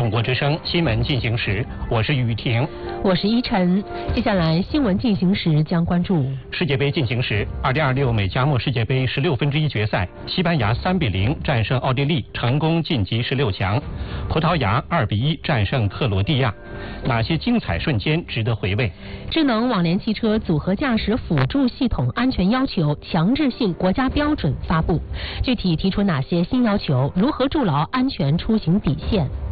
中国之声新闻进行时，我是雨婷， 我是依晨。接下来新闻进行时将关注世界杯进行时，2026美加墨世界杯16分之一决赛，西班牙3比0战胜奥地利，成功晋级16强；葡萄牙2比1战胜克罗地亚。哪些精彩瞬间值得回味？ 智能网联汽车组合驾驶辅助系统安全要求强制性国家标准发布，具体提出哪些新要求？如何筑牢安全出行底线？